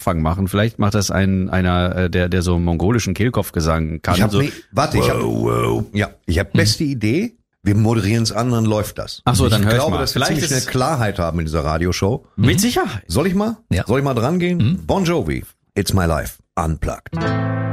Anfang machen. Vielleicht macht das einer, der so mongolischen Kehlkopfgesang kann. Ich habe beste Idee. Wir moderieren es an, dann läuft das. Ach so, dann hör ich glaube, mal. dass wir Vielleicht ziemlich schnell Klarheit haben in dieser Radioshow. Mit Sicherheit. Soll ich mal? Ja. Soll ich mal dran gehen? Bon Jovi, It's My Life, Unplugged.